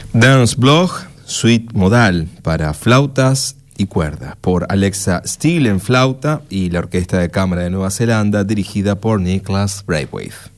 Dance Blog, Suite Modal para flautas y cuerdas, por Alexa Steele en flauta y la Orquesta de Cámara de Nueva Zelanda, dirigida por Nicholas Braithwaite.